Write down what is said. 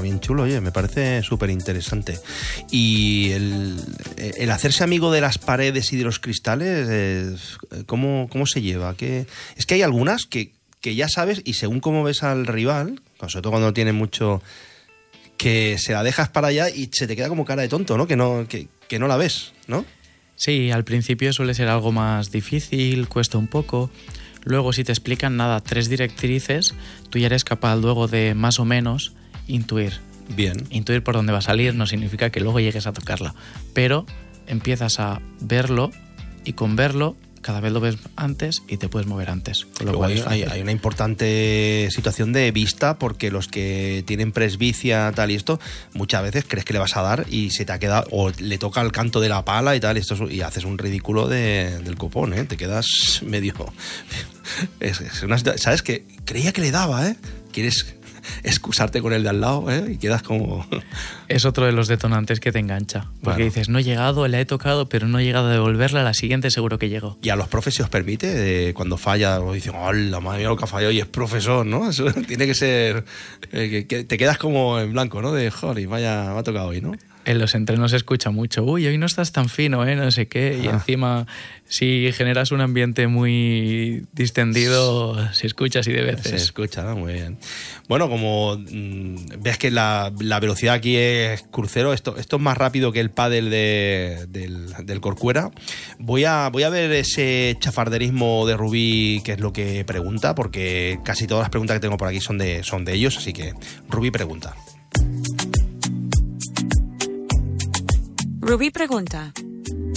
bien chulo, oye, me parece súper interesante. Y el hacerse amigo de las paredes y de los cristales, ¿cómo se lleva? Es que hay algunas que ya sabes, y según cómo ves al rival, sobre todo cuando tiene mucho, que se la dejas para allá y se te queda como cara de tonto, ¿no? Que no la ves, ¿no? Sí, al principio suele ser algo más difícil, cuesta un poco. Luego, si te explican 3 directrices, tú ya eres capaz luego de más o menos intuir. Bien. Intuir por dónde va a salir no significa que luego llegues a tocarla, pero empiezas a verlo y con verlo cada vez lo ves antes y te puedes mover antes. Con lo cual hay una importante situación de vista, porque los que tienen presbicia tal y esto, muchas veces crees que le vas a dar y se te ha quedado, o le toca el canto de la pala y tal, y haces un ridículo del copón, ¿eh? Te quedas medio... ¿Sabes? Que creía que le daba, ¿eh? Quieres excusarte con el de al lado, ¿eh? Y quedas como... Es otro de los detonantes que te engancha. Porque dices, no he llegado, la he tocado, pero no he llegado a devolverla, a la siguiente seguro que llego. ¿Y a los profes se os permite, cuando falla, o dicen, ¡hola, madre mía lo que ha fallado! Y es profesor, ¿no? Eso tiene que ser... que te quedas como en blanco, ¿no? De, joder, vaya, me ha tocado hoy, ¿no? En los entrenos se escucha mucho, uy, hoy no estás tan fino, no sé qué, y encima si generas un ambiente muy distendido, se escucha así de veces. Se escucha, muy bien. Bueno, como ves que la velocidad aquí es crucero, esto es más rápido que el pádel del Corcuera. Voy a ver ese chafarderismo de Rubí, que es lo que pregunta, porque casi todas las preguntas que tengo por aquí son de ellos, así que Rubí pregunta. Rubí pregunta: